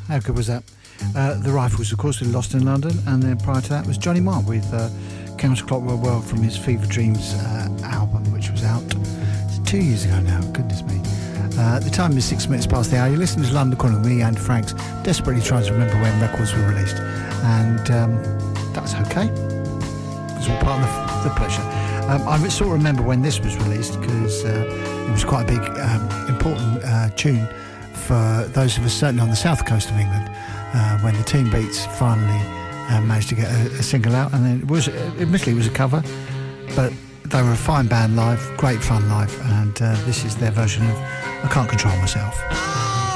How good was that? The Rifles, of course, with Lost in London, and then prior to that was Johnny Marr with Counterclockwise World from his Fever Dreams album, which was out 2 years ago now. Goodness me. The time is 6 minutes past the hour. You're listening to London Calling with me and Franks, desperately trying to remember when records were released, and that's okay. It's all part of the pleasure. I sort of remember when this was released because it was quite a big, important tune for those of us certainly on the south coast of England when the Teen Beats finally managed to get a single out, and then admittedly it was a cover, but they were a fine band live, great fun live, and this is their version of I Can't Control Myself.